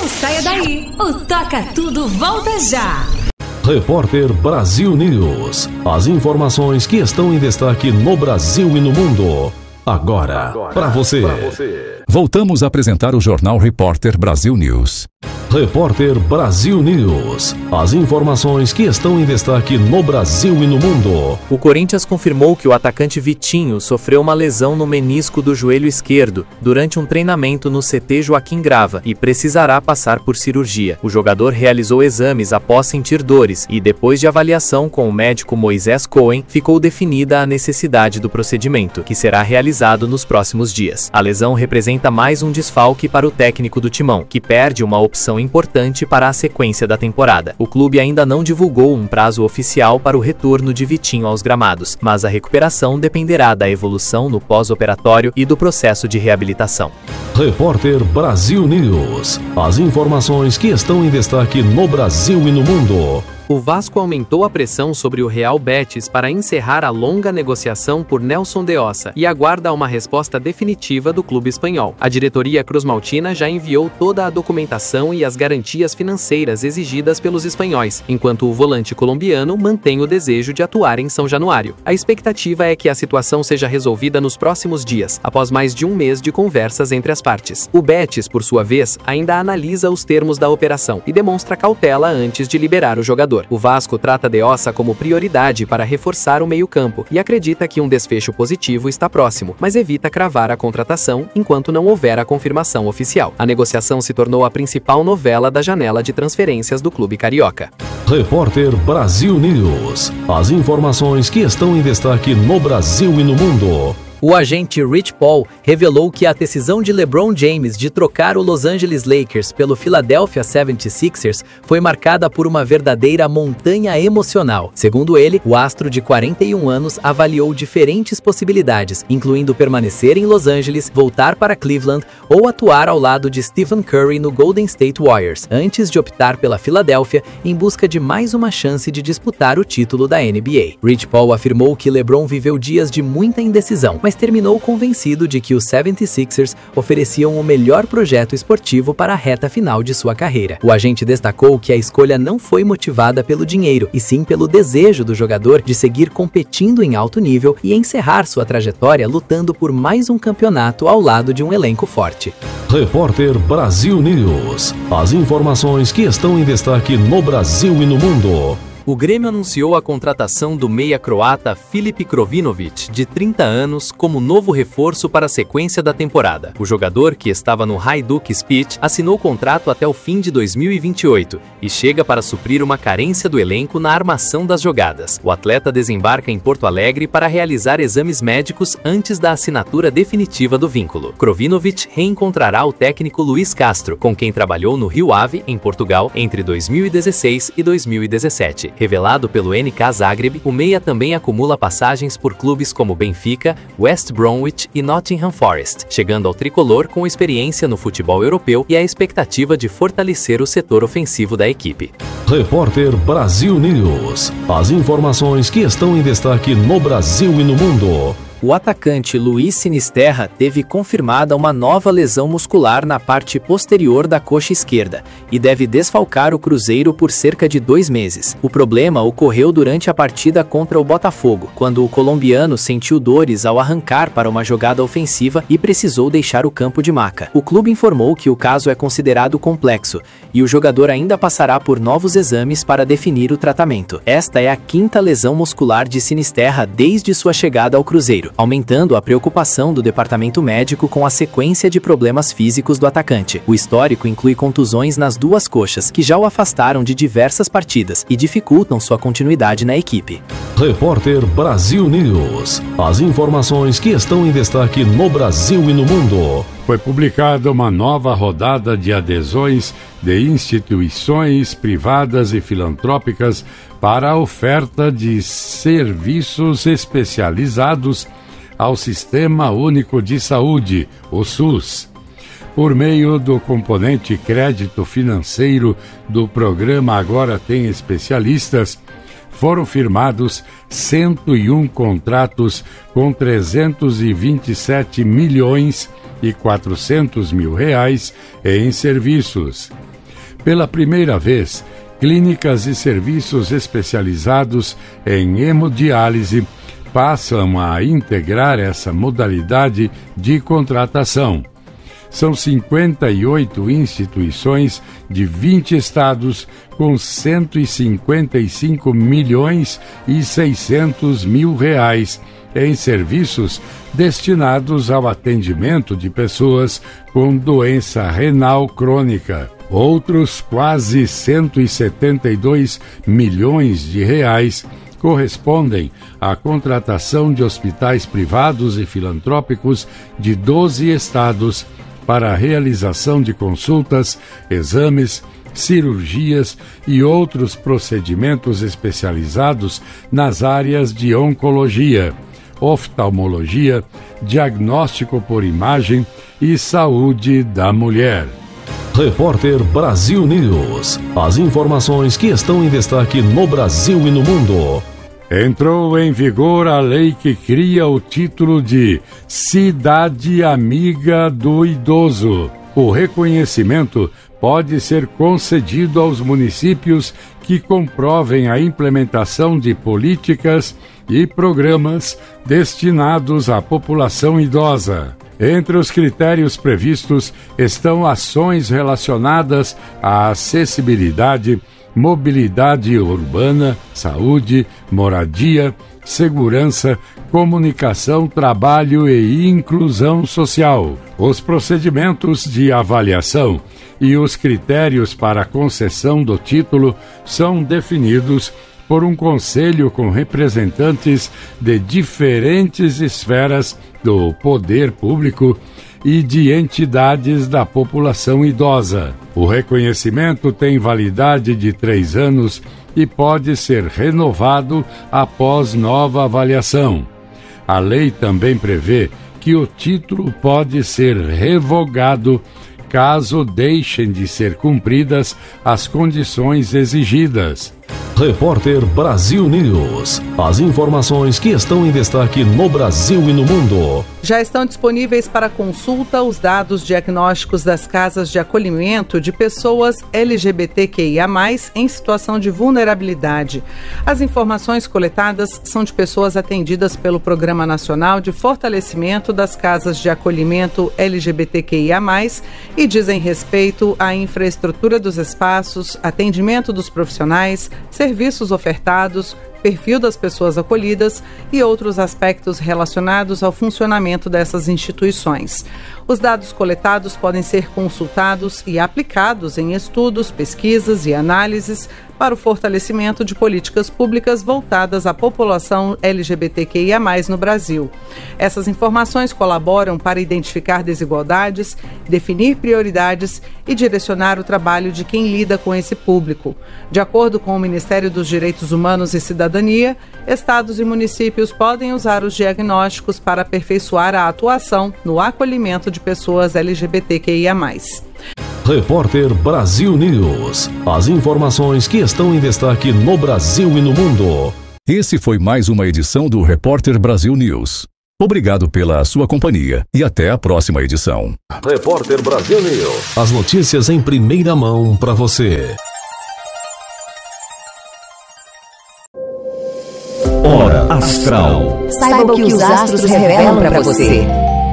Não saia daí, o Toca Tudo volta já. Repórter Brasil News. As informações que estão em destaque no Brasil e no mundo. Agora para você. Voltamos a apresentar o Jornal Repórter Brasil News. Repórter Brasil News. As informações que estão em destaque no Brasil e no mundo. O Corinthians confirmou que o atacante Vitinho sofreu uma lesão no menisco do joelho esquerdo durante um treinamento no CT Joaquim Grava e precisará passar por cirurgia. O jogador realizou exames após sentir dores e, depois de avaliação com o médico Moisés Cohen, ficou definida a necessidade do procedimento, que será realizado nos próximos dias. A lesão representa mais um desfalque para o técnico do Timão, que perde uma opção importante para a sequência da temporada. O clube ainda não divulgou um prazo oficial para o retorno de Vitinho aos gramados, mas a recuperação dependerá da evolução no pós-operatório e do processo de reabilitação. Repórter Brasil News. As informações que estão em destaque no Brasil e no mundo. O Vasco aumentou a pressão sobre o Real Betis para encerrar a longa negociação por Nelson de Ossa e aguarda uma resposta definitiva do clube espanhol. A diretoria cruzmaltina já enviou toda a documentação e as garantias financeiras exigidas pelos espanhóis, enquanto o volante colombiano mantém o desejo de atuar em São Januário. A expectativa é que a situação seja resolvida nos próximos dias, após mais de um mês de conversas entre as partes. O Betis, por sua vez, ainda analisa os termos da operação e demonstra cautela antes de liberar o jogador. O Vasco trata de Ossa como prioridade para reforçar o meio-campo e acredita que um desfecho positivo está próximo, mas evita cravar a contratação enquanto não houver a confirmação oficial. A negociação se tornou a principal novela da janela de transferências do clube carioca. Repórter Brasil News. As informações que estão em destaque no Brasil e no mundo. O agente Rich Paul revelou que a decisão de LeBron James de trocar o Los Angeles Lakers pelo Philadelphia 76ers foi marcada por uma verdadeira montanha emocional. Segundo ele, o astro de 41 anos avaliou diferentes possibilidades, incluindo permanecer em Los Angeles, voltar para Cleveland ou atuar ao lado de Stephen Curry no Golden State Warriors, antes de optar pela Filadélfia em busca de mais uma chance de disputar o título da NBA. Rich Paul afirmou que LeBron viveu dias de muita indecisão, mas terminou convencido de que os 76ers ofereciam o melhor projeto esportivo para a reta final de sua carreira. O agente destacou que a escolha não foi motivada pelo dinheiro, e sim pelo desejo do jogador de seguir competindo em alto nível e encerrar sua trajetória lutando por mais um campeonato ao lado de um elenco forte. Repórter Brasil News. As informações que estão em destaque no Brasil e no mundo. O Grêmio anunciou a contratação do meia croata Filip Krovinovic, de 30 anos, como novo reforço para a sequência da temporada. O jogador, que estava no Hajduk Split, assinou contrato até o fim de 2028 e chega para suprir uma carência do elenco na armação das jogadas. O atleta desembarca em Porto Alegre para realizar exames médicos antes da assinatura definitiva do vínculo. Krovinovic reencontrará o técnico Luís Castro, com quem trabalhou no Rio Ave, em Portugal, entre 2016 e 2017. Revelado pelo NK Zagreb, o meia também acumula passagens por clubes como Benfica, West Bromwich e Nottingham Forest, chegando ao tricolor com experiência no futebol europeu e a expectativa de fortalecer o setor ofensivo da equipe. Repórter Brasil News. As informações que estão em destaque no Brasil e no mundo. O atacante Luiz Sinisterra teve confirmada uma nova lesão muscular na parte posterior da coxa esquerda e deve desfalcar o Cruzeiro por cerca de 2 meses. O problema ocorreu durante a partida contra o Botafogo, quando o colombiano sentiu dores ao arrancar para uma jogada ofensiva e precisou deixar o campo de maca. O clube informou que o caso é considerado complexo e o jogador ainda passará por novos exames para definir o tratamento. Esta é a 5ª lesão muscular de Sinisterra desde sua chegada ao Cruzeiro, aumentando a preocupação do departamento médico com a sequência de problemas físicos do atacante. O histórico inclui contusões nas 2 coxas, que já o afastaram de diversas partidas e dificultam sua continuidade na equipe. Repórter Brasil News. As informações que estão em destaque no Brasil e no mundo. Foi publicada uma nova rodada de adesões de instituições privadas e filantrópicas para a oferta de serviços especializados ao Sistema Único de Saúde, o SUS. Por meio do componente crédito financeiro do programa Agora Tem Especialistas, foram firmados 101 contratos com 327 milhões e 400 mil reais em serviços. Pela primeira vez, clínicas e serviços especializados em hemodiálise passam a integrar essa modalidade de contratação. São 58 instituições de 20 estados com 155 milhões e 600 mil reais em serviços destinados ao atendimento de pessoas com doença renal crônica. Outros quase 172 milhões de reais correspondem à contratação de hospitais privados e filantrópicos de 12 estados para a realização de consultas, exames, cirurgias e outros procedimentos especializados nas áreas de oncologia, oftalmologia, diagnóstico por imagem e saúde da mulher. Repórter Brasil News. As informações que estão em destaque no Brasil e no mundo. Entrou em vigor a lei que cria o título de Cidade Amiga do Idoso. O reconhecimento pode ser concedido aos municípios que comprovem a implementação de políticas e programas destinados à população idosa. Entre os critérios previstos estão ações relacionadas à acessibilidade, mobilidade urbana, saúde, moradia, segurança, comunicação, trabalho e inclusão social. Os procedimentos de avaliação e os critérios para a concessão do título são definidos por um conselho com representantes de diferentes esferas do poder público e de entidades da população idosa. O reconhecimento tem validade de 3 anos e pode ser renovado após nova avaliação. A lei também prevê que o título pode ser revogado caso deixem de ser cumpridas as condições exigidas. Repórter Brasil News. As informações que estão em destaque no Brasil e no mundo. Já estão disponíveis para consulta os dados diagnósticos das casas de acolhimento de pessoas LGBTQIA+, em situação de vulnerabilidade. As informações coletadas são de pessoas atendidas pelo Programa Nacional de Fortalecimento das Casas de Acolhimento LGBTQIA+, e dizem respeito à infraestrutura dos espaços, atendimento dos profissionais, serviços ofertados, perfil das pessoas acolhidas e outros aspectos relacionados ao funcionamento dessas instituições. Os dados coletados podem ser consultados e aplicados em estudos, pesquisas e análises para o fortalecimento de políticas públicas voltadas à população LGBTQIA+, no Brasil. Essas informações colaboram para identificar desigualdades, definir prioridades e direcionar o trabalho de quem lida com esse público. De acordo com o Ministério dos Direitos Humanos e Cidadania, estados e municípios podem usar os diagnósticos para aperfeiçoar a atuação no acolhimento de pessoas LGBTQIA+. Repórter Brasil News. As informações que estão em destaque no Brasil e no mundo. Esse foi mais uma edição do Repórter Brasil News. Obrigado pela sua companhia e até a próxima edição. Repórter Brasil News. As notícias em primeira mão para você. Hora Astral. Saiba o que os astros revelam para você.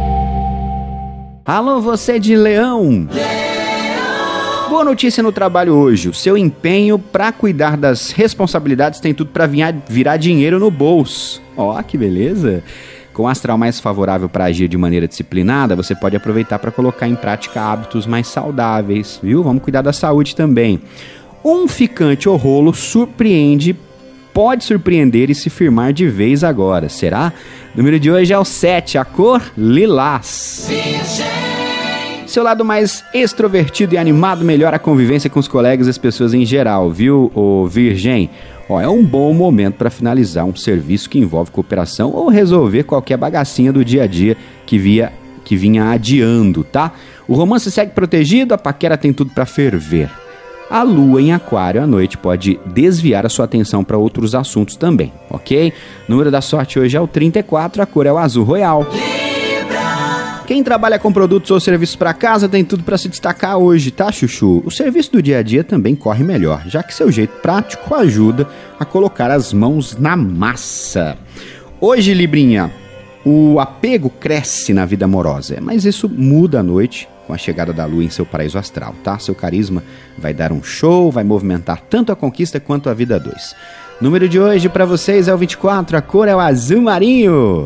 Alô, você de Leão! Boa notícia no trabalho hoje. O seu empenho para cuidar das responsabilidades tem tudo para virar dinheiro no bolso. Ó, que beleza! Com o astral mais favorável para agir de maneira disciplinada, você pode aproveitar para colocar em prática hábitos mais saudáveis, viu? Vamos cuidar da saúde também. Um ficante ou rolo pode surpreender e se firmar de vez agora. Será? O número de hoje é o 7, a cor lilás. Seu lado mais extrovertido e animado melhora a convivência com os colegas e as pessoas em geral, viu, ô Virgem? Ó, é um bom momento para finalizar um serviço que envolve cooperação ou resolver qualquer bagacinha do dia a dia que vinha adiando, tá? O romance segue protegido, a paquera tem tudo para ferver. A lua em aquário à noite pode desviar a sua atenção para outros assuntos também, ok? O número da sorte hoje é o 34, a cor é o azul royal. Quem trabalha com produtos ou serviços para casa tem tudo para se destacar hoje, tá, Chuchu? O serviço do dia a dia também corre melhor, já que seu jeito prático ajuda a colocar as mãos na massa. Hoje, Librinha, o apego cresce na vida amorosa, mas isso muda à noite com a chegada da lua em seu paraíso astral, tá? Seu carisma vai dar um show, vai movimentar tanto a conquista quanto a vida a dois. Número de hoje para vocês é o 24, a cor é o azul marinho.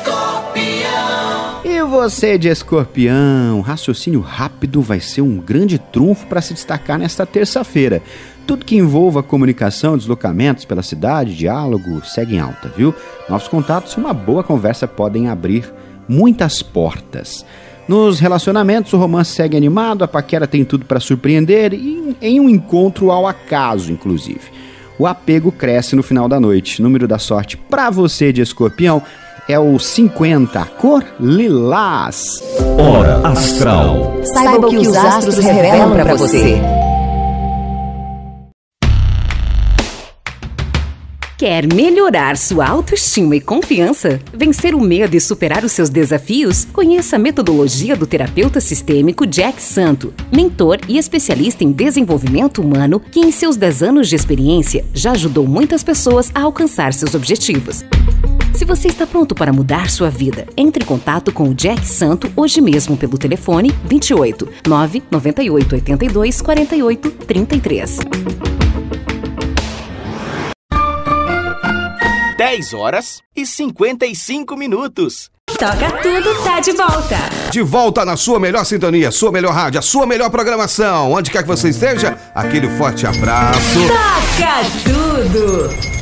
E você de Escorpião, raciocínio rápido vai ser um grande trunfo para se destacar nesta terça-feira. Tudo que envolva comunicação, deslocamentos pela cidade, diálogo, segue em alta, viu? Novos contatos e uma boa conversa podem abrir muitas portas. Nos relacionamentos, o romance segue animado, a paquera tem tudo para surpreender e em um encontro ao acaso, inclusive. O apego cresce no final da noite. Número da sorte para você de Escorpião é o 50, cor lilás. Hora Astral. Saiba o que os astros revelam para você. Quer melhorar sua autoestima e confiança? Vencer o medo e superar os seus desafios? Conheça a metodologia do terapeuta sistêmico Jack Santo, mentor e especialista em desenvolvimento humano que em seus 10 anos de experiência já ajudou muitas pessoas a alcançar seus objetivos. Se você está pronto para mudar sua vida, entre em contato com o Jack Santo hoje mesmo pelo telefone 28 998 82 48 33. 10h55. Toca Tudo tá de volta. De volta na sua melhor sintonia, sua melhor rádio, a sua melhor programação. Onde quer que você esteja, aquele forte abraço. Toca Tudo.